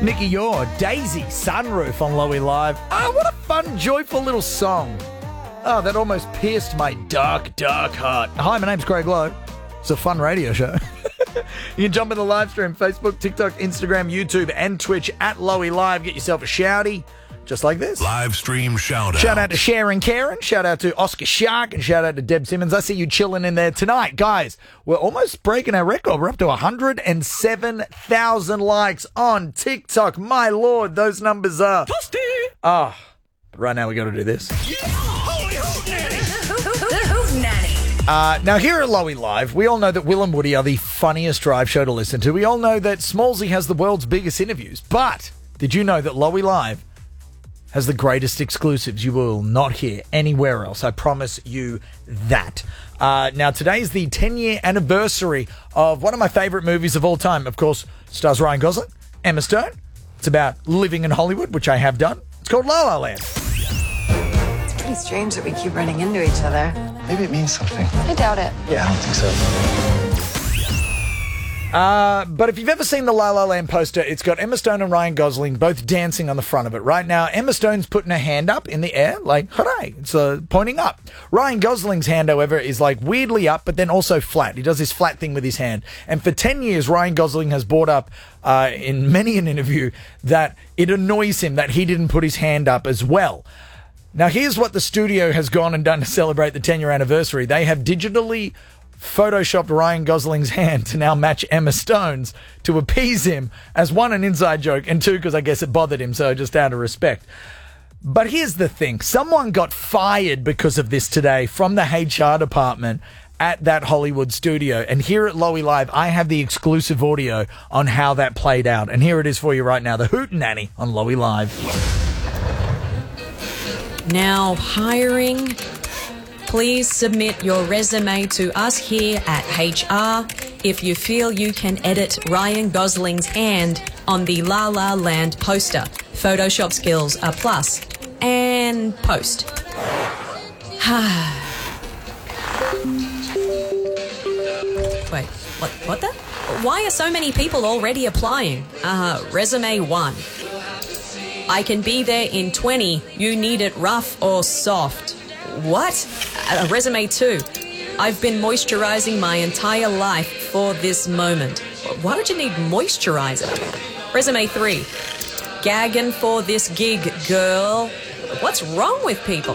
Nicky Yor, Daisy, Sunroof on Lowy Live. What a fun, joyful little song. That almost pierced my dark, dark heart. Hi, my name's Craig Lowe. It's a fun radio show. You can jump in the live stream, Facebook, TikTok, Instagram, YouTube, and Twitch at Lowy Live. Get yourself a shouty, just like this. Live stream shout out. Shout out to Sharon Karen. Shout out to Oscar Shark. And shout out to Deb Simmons. I see you chilling in there tonight. Guys, we're almost breaking our record. We're up to 107,000 likes on TikTok. My Lord, those numbers are... Toasty! But right now we got to do this. Now, here at Lowy Live, we all know that Will and Woody are the funniest drive show to listen to. We all know that Smallsy has the world's biggest interviews. But did you know that Lowy Live has the greatest exclusives you will not hear anywhere else? I promise you that. Now, today is the 10-year anniversary of one of my favorite movies of all time. Of course, stars Ryan Gosling, Emma Stone. It's about living in Hollywood, which I have done. It's called La La Land. It's pretty strange that we keep running into each other. Maybe it means something. I doubt it. Yeah, I don't think so. But if you've ever seen the La La Land poster, it's got Emma Stone and Ryan Gosling both dancing on the front of it. Right now, Emma Stone's putting her hand up in the air, like, hooray, it's pointing up. Ryan Gosling's hand, however, is like weirdly up, but then also flat. He does this flat thing with his hand. And for 10 years, Ryan Gosling has brought up in many an interview that it annoys him that he didn't put his hand up as well. Now, here's what the studio has gone and done to celebrate the 10-year anniversary. They have digitally photoshopped Ryan Gosling's hand to now match Emma Stone's to appease him as one, an inside joke, and two, because I guess it bothered him, so just out of respect. But here's the thing. Someone got fired because of this today from the HR department at that Hollywood studio. And here at Lowy Live, I have the exclusive audio on how that played out. And here it is for you right now, the Hootenanny on Lowy Live. Now hiring, please submit your resume to us here at HR if you feel you can edit Ryan Gosling's hand on the La La Land poster. Photoshop skills are plus. And post. Wait, what the? Why are so many people already applying? Resume 1. I can be there in 20. You need it rough or soft. What? Resume 2. I've been moisturizing my entire life for this moment. Why would you need moisturizer? Resume 3. Gagging for this gig, girl. What's wrong with people?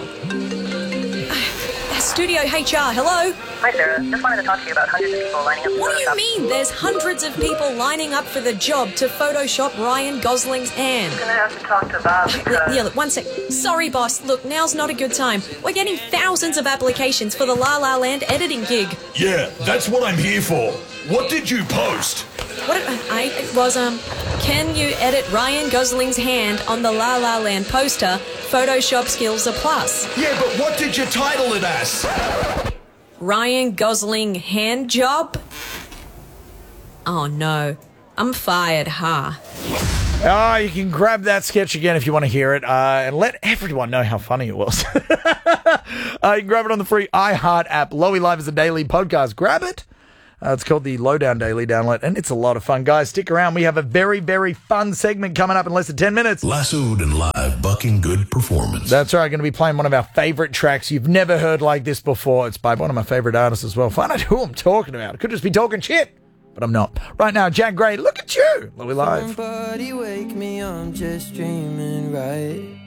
Studio HR, hello? Hi, Sarah. Just wanted to talk to you about hundreds of people lining up. What do you mean? There's hundreds of people lining up for the job to Photoshop Ryan Gosling's hand. I'm gonna have to talk to Bob because... Yeah, look, one sec. Sorry, boss. Look, now's not a good time. We're getting thousands of applications for the La La Land editing gig. Yeah, that's what I'm here for. What did you post? It was, can you edit Ryan Gosling's hand on the La La Land poster? Photoshop skills are plus. Yeah, but what did you title it as? Ryan Gosling hand job? Oh no, I'm fired, huh? You can grab that sketch again if you want to hear it, and let everyone know how funny it was. You can grab it on the free iHeart app. Lowy Live is a daily podcast. Grab it. It's called the Lowdown Daily Download, and it's a lot of fun. Guys, stick around. We have a very, very fun segment coming up in less than 10 minutes. Lassoed and live, bucking good performance. That's right. Going to be playing one of our favorite tracks you've never heard like this before. It's by one of my favorite artists as well. Find out who I'm talking about. I could just be talking shit, but I'm not. Right now, Jack Gray, look at you. Lowy Live. Somebody wake me, I'm just dreaming, right?